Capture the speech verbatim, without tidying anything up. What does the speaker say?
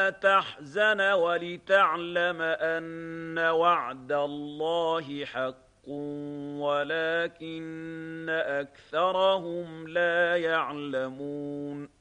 ولا تحزن ولتعلم أن وعد الله حق ولكن أكثرهم لا يعلمون